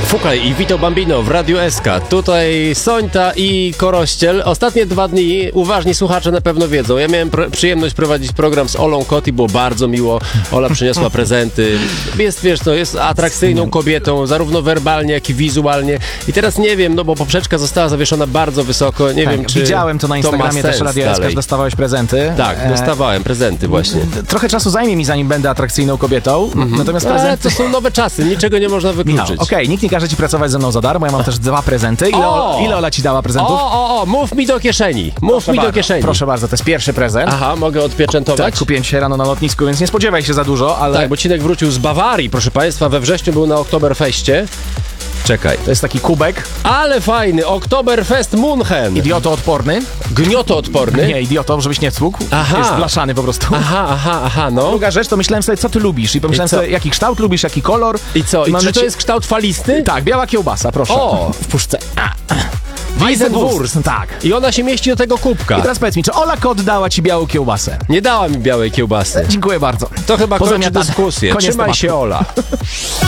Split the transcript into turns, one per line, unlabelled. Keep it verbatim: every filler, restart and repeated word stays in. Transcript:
Fukaj i Vito Bambino w Radiu S K. Tutaj Sońta i Korościel. Ostatnie dwa dni uważni słuchacze na pewno wiedzą. Ja miałem pr- przyjemność prowadzić program z Olą Kot i było bardzo miło. Ola przyniosła prezenty. Jest, wiesz, to jest atrakcyjną kobietą, zarówno werbalnie, jak i wizualnie. I teraz nie wiem, no bo poprzeczka została zawieszona bardzo wysoko. Nie
tak,
wiem, czy
widziałem to na Instagramie
to
też Radio S K, że dostawałeś prezenty.
Tak, dostawałem prezenty właśnie.
E, trochę czasu zajmie mi, zanim będę atrakcyjną kobietą. Mhm. Natomiast
Ale
prezenty...
to są nowe czasy, niczego nie można wykluczyć.
No, okej, okay, nikt nie każe ci pracować ze mną za darmo, ja mam też dwa prezenty. Ile, o! ile Ola ci dała prezentów?
O, o, o, mów mi do kieszeni. Mów
Proszę
mi
bardzo,
do kieszeni.
Proszę bardzo, to jest pierwszy prezent.
Aha, mogę odpieczętować?
Tak, kupiłem dzisiaj rano na lotnisku, więc nie spodziewaj się za dużo, ale...
Tak, bo Cinek wrócił z Bawarii, proszę państwa, we wrześniu był na Oktoberfeście. Czekaj.
To jest taki kubek.
Ale fajny, Oktoberfest München.
Idiotoodporny.
Gniotoodporny?
Nie, idioto, żebyś nie cłukł.
Aha.
Jest blaszany po prostu.
Aha, aha, aha, no.
Druga rzecz, to myślałem sobie, co ty lubisz. I pomyślałem
I co?
sobie, jaki kształt lubisz, jaki kolor.
I co? I,
I mam
czy
dla
to
cie-
jest kształt falisty?
Tak, biała kiełbasa, proszę.
O.
W puszce.
Weizenwurst.
Tak.
I ona się mieści do tego kubka.
I teraz powiedz mi, czy Ola Kot dała ci białą kiełbasę?
Nie dała mi białej kiełbasy.
Dziękuję bardzo.
To chyba kończy
Pozamiatane.
dyskusję.
Koniec
Trzymaj
tematu.
się, Ola.